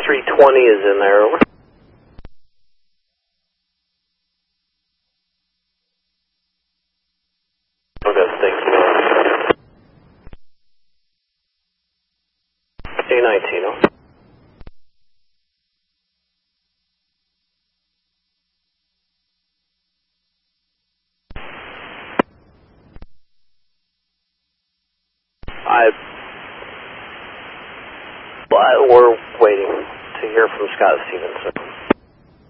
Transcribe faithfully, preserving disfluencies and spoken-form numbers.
three twenty is in there. Over. Okay, thank you. A nineteen, oh. I, well, we're waiting to hear from Scott Stevens.